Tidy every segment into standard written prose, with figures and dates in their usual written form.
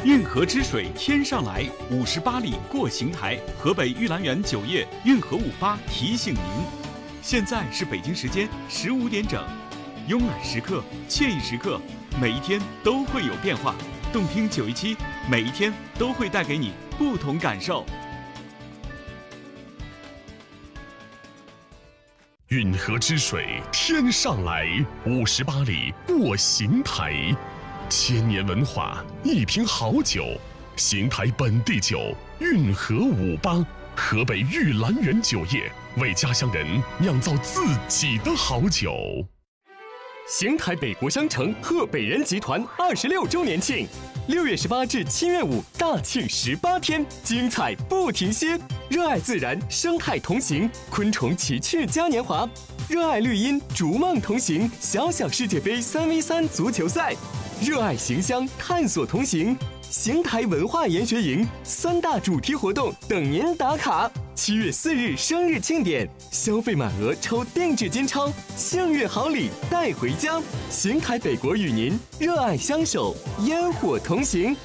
运河之水天上来，58里过邢台。河北玉兰园酒业运河58提醒您，现在是北京时间15点整。慵懒时刻，惬意时刻，每一天都会有变化。动听917，每一天都会带给你不同感受。 运河之水天上来，58里过邢台。千年文化，一瓶好酒，邢台本地酒，运河58，河北玉兰园酒业为家乡人酿造自己的好酒。 邢台北国商城贺北人集团26周年庆，6月18至7月5大庆18天，精彩不停歇。热爱自然，生态同行，昆虫奇趣嘉年华；热爱绿荫，逐梦同行，小小世界杯3v3足球赛；热爱行乡，探索同行。邢台文化研学营3大主题活动等您打卡。7月4日生日庆典，消费满额抽定制金钞，幸运好礼带回家。邢台北国与您热爱相守，烟火同行。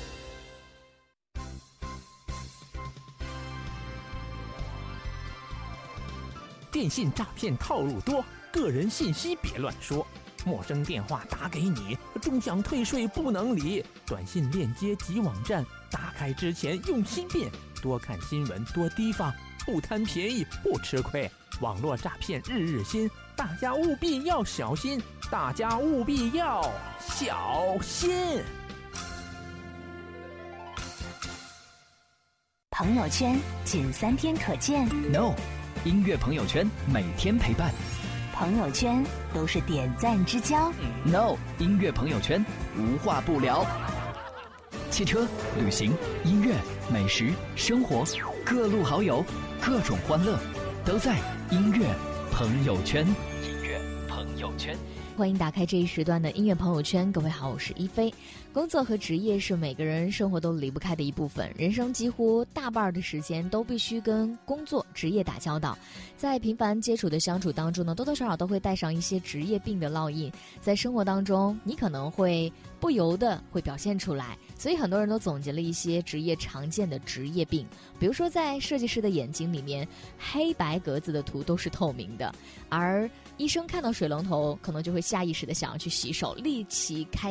电信诈骗套路多，个人信息别乱说。陌生电话打给你，终想退税不能理。短信链接及网站，打开之前用心辨，多看新闻，多提防，不贪便宜不吃亏。网络诈骗日日新，大家务必要小心，大家务必要小心。 朋友圈仅3天可见 ，No， 音乐朋友圈每天陪伴。 朋友圈都是点赞之交 ，No， 音乐朋友圈无话不聊。汽车、旅行、音乐、美食、生活，各路好友，各种欢乐，都在音乐朋友圈。音乐朋友圈。 欢迎打开这一时段的音乐朋友圈。各位好，我是一菲。工作和职业是每个人生活都离不开的一部分，人生几乎大半的时间都必须跟工作、职业打交道。在频繁接触的相处当中呢，多多少少都会带上一些职业病的烙印，在生活当中你可能会不由得会表现出来。所以很多人都总结了一些职业常见的职业病，比如说在设计师的眼睛里面，黑白格子的图都是透明的，而医生看到水龙头可能就会下意识的想要去洗手，立即开